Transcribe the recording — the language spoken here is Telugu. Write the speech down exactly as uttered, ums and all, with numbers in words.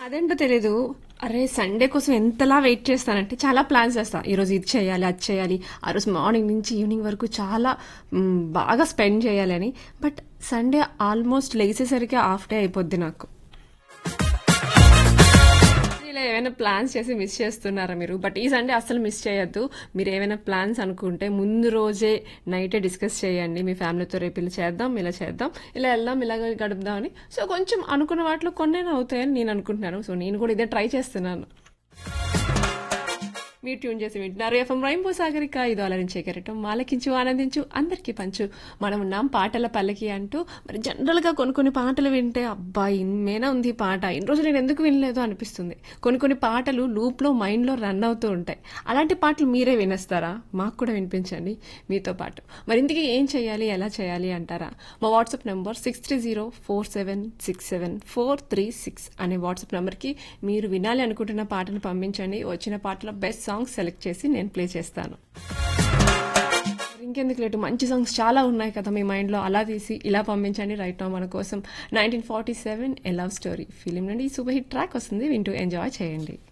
అదేంటో తెలీదు. అరే! సండే కోసం ఎంతలా వెయిట్ చేస్తానంటే చాలా ప్లాన్స్ చేస్తా. ఈరోజు ఇది చేయాలి, అది చేయాలి. ఆ రోజు మార్నింగ్ నుంచి ఈవినింగ్ వరకు చాలా హ్మ్, బాగా స్పెండ్ చేయాలని. But Sunday almost లెగిసేసరికి half day అయిపోద్ది నాకు. ఇలా ఏమైనా ప్లాన్స్ చేసి మిస్ చేస్తున్నారా మీరు? బట్ ఈ సండే అస్సలు మిస్ చేయొద్దు. మీరు ఏమైనా ప్లాన్స్ అనుకుంటే ముందు రోజే నైటే డిస్కస్ చేయండి మీ ఫ్యామిలీతో. రేపు ఇలా చేద్దాం, ఇలా చేద్దాం, ఇలా వెళ్దాం, ఇలా గడుపుదాం అని. సో కొంచెం అనుకున్న వాటిలో కొన్నైనా అవుతాయని నేను అనుకుంటున్నాను. సో నేను కూడా ఇదే ట్రై చేస్తున్నాను. మీరు ట్యూన్ చేసి వింటున్నారు ఎఫ్ఎం రైంబో సాగరిక. ఇది అలరించే కెరటం, ఆలకించు, ఆనందించు, అందరికీ పంచు. మనం ఉన్నాం పాటల పల్లకి అంటూ. మరి జనరల్గా కొన్ని కొన్ని పాటలు వింటే అబ్బా ఇన్మేనా ఉంది ఈ పాట, ఇన్ని రోజులు నేను ఎందుకు వినలేదు అనిపిస్తుంది. కొన్ని కొన్ని పాటలు లూప్లో మైండ్లో రన్ అవుతూ ఉంటాయి. అలాంటి పాటలు మీరే వినేస్తారా? మాకు కూడా వినిపించండి మీతో పాటు. మరి ఇంతకీ ఏం చేయాలి, ఎలా చేయాలి అంటారా? మా WhatsApp number six three zero four seven six seven four three six అనే వాట్సాప్ నెంబర్కి మీరు వినాలి అనుకుంటున్న పాటను పంపించండి. వచ్చిన పాటలో బెస్ట్ సాంగ్స్ సెలెక్ట్ చేసి నేను ప్లే చేస్తాను. ఇంకెందుకు లేటు, మంచి సాంగ్స్ చాలా ఉన్నాయి కదా మీ మైండ్లో, అలా తీసి ఇలా పంపించండి. రైట్ నౌ మన కోసం నైన్టీన్ ఫార్టీ సెవెన్ ఏ లవ్ స్టోరీ ఫిలిం నుండి సూపర్ హిట్ ట్రాక్ వస్తుంది, వింటూ ఎంజాయ్ చేయండి.